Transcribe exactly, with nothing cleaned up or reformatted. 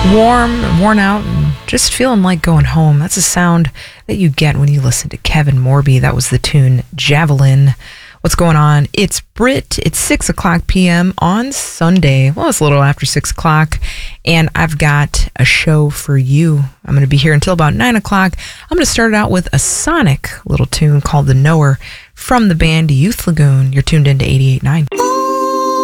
warm, worn out, and just feeling like going home. That's a sound that you get when you listen to Kevin Morby. That was the tune Javelin. What's going on? It's Brit. It's six o'clock p.m. on Sunday. Well, it's a little after six o'clock, and I've got a show for you. I'm going to be here until about nine o'clock. I'm going to start out with a sonic little tune called The Knower from the band Youth Lagoon. You're tuned into eighty-eight point nine.